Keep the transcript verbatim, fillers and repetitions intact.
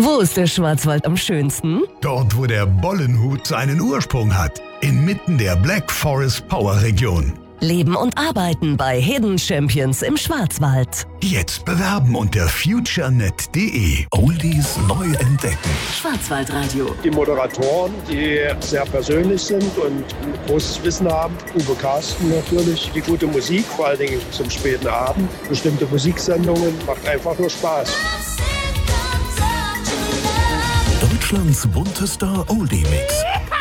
Wo ist der Schwarzwald am schönsten? Dort, wo der Bollenhut seinen Ursprung hat. Inmitten der Black Forest Power Region. Leben und arbeiten bei Hidden Champions im Schwarzwald. Jetzt bewerben unter futurenet punkt de. Oldies neu entdecken. Schwarzwaldradio. Die Moderatoren, die sehr persönlich sind und ein großes Wissen haben. Uwe Carsten natürlich. Die gute Musik, vor allen Dingen zum späten Abend. Bestimmte Musiksendungen, macht einfach nur Spaß. Deutschlands buntester Oldie-Mix.